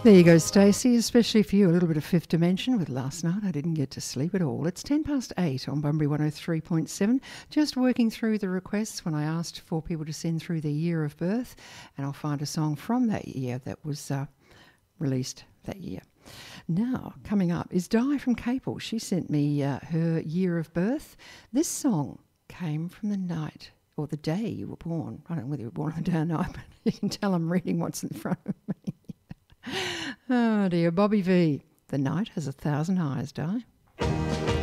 There you go, Stacey, especially for you, a little bit of Fifth Dimension with Last Night I Didn't Get to Sleep at All. It's 8:10 on Bunbury 103.7. Just working through the requests when I asked for people to send through their year of birth, and I'll find a song from that year that was released that year. Now, coming up is Di from Capel. She sent me her year of birth. This song came from the night or the day you were born. I don't know whether you were born on the day or night, but you can tell I'm reading what's in front of me. Oh dear, Bobby V. The night has 1,000 eyes, Di.